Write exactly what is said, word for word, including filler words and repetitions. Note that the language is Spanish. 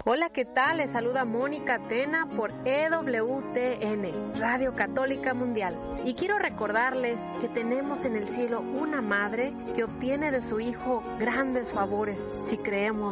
Hola, ¿qué tal? Les saluda Mónica Tena por E W T N, Radio Católica Mundial. Y quiero recordarles que tenemos en el cielo una madre que obtiene de su Hijo grandes favores si creemos